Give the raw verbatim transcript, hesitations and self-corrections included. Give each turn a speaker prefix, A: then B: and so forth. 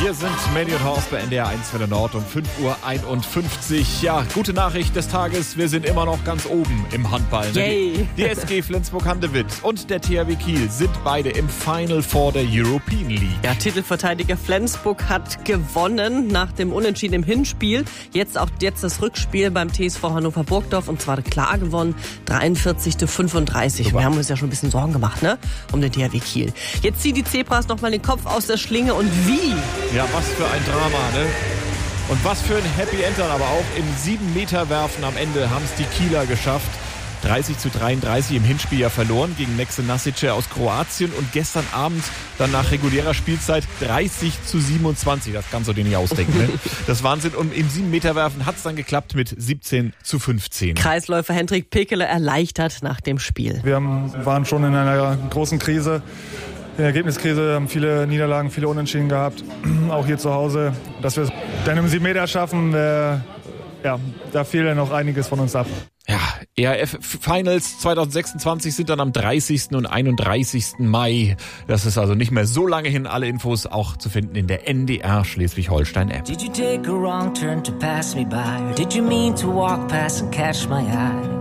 A: Hier sind Mandy und Horst bei N D R eins für der Nord um fünf Uhr einundfünfzig. Ja, gute Nachricht des Tages, wir sind immer noch ganz oben im Handball. Ne?
B: Yay.
A: Die S G Flensburg-Handewitt und der T H W Kiel sind beide im Final Four der European League.
B: Ja, Titelverteidiger Flensburg hat gewonnen nach dem Unentschieden im Hinspiel. Jetzt auch jetzt das Rückspiel beim T S V Hannover Burgdorf und zwar klar gewonnen, dreiundvierzig zu fünfunddreißig.
A: Super.
B: Wir haben uns ja schon ein bisschen Sorgen gemacht, ne, um den T H W Kiel. Jetzt ziehen die Zebras nochmal den Kopf aus der Schlinge und wie?
A: Ja, was für ein Drama, ne? Und was für ein Happy End dann aber auch. Im sieben Meter Werfen am Ende haben es die Kieler geschafft. dreißig zu dreiunddreißig im Hinspiel ja verloren gegen Nexe Nasice aus Kroatien und gestern Abend dann nach regulärer Spielzeit dreißig zu siebenundzwanzig. Das kannst du dir nicht ausdenken, ne? Das ist Wahnsinn. Und im sieben Meter Werfen hat es dann geklappt mit siebzehn zu fünfzehn.
B: Kreisläufer Hendrik Pekeler erleichtert nach dem Spiel.
C: Wir haben, waren schon in einer großen Krise. In der Ergebniskrise, haben viele Niederlagen, viele Unentschieden gehabt, auch hier zu Hause. Dass wir es dann im sieben Meter schaffen, äh, ja, da fehlt ja noch einiges von uns ab.
A: Ja, E H F Finals zwanzig sechsundzwanzig sind dann am dreißigsten und einunddreißigsten Mai. Das ist also nicht mehr so lange hin. Alle Infos auch zu finden in der N D R Schleswig-Holstein App.
D: Did you take a wrong turn to pass me by? Or did you mean to walk past and catch my eye?